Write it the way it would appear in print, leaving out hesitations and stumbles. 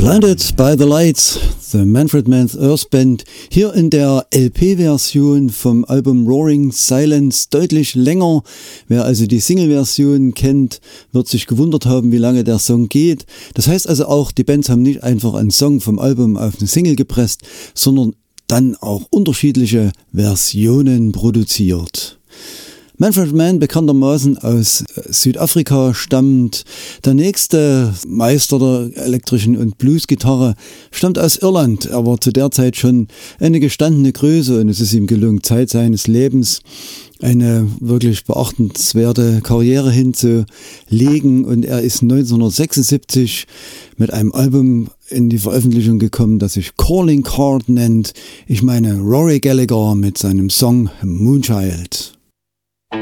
Blinded by the Lights, The Manfred Mann's Earth Band, hier in der LP-Version vom Album Roaring Silence, deutlich länger. Wer also die Single-Version kennt, wird sich gewundert haben, wie lange der Song geht. Das heißt also auch, die Bands haben nicht einfach einen Song vom Album auf eine Single gepresst, sondern dann auch unterschiedliche Versionen produziert. Manfred Mann, bekanntermaßen aus Südafrika stammt. Der nächste Meister der elektrischen und Bluesgitarre stammt aus Irland. Er war zu der Zeit schon eine gestandene Größe und es ist ihm gelungen, Zeit seines Lebens eine wirklich beachtenswerte Karriere hinzulegen. Und er ist 1976 mit einem Album in die Veröffentlichung gekommen, das sich Calling Card nennt. Ich meine Rory Gallagher mit seinem Song Moonchild.